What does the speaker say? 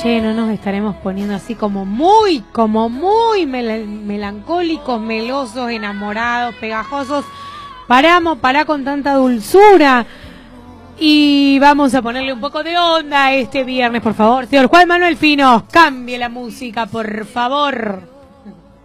Che, no nos estaremos poniendo así como muy melancólicos, melosos, enamorados, pegajosos. Pará con tanta dulzura. Y vamos a ponerle un poco de onda este viernes, por favor. Señor Juan Manuel Finos, cambie la música, por favor.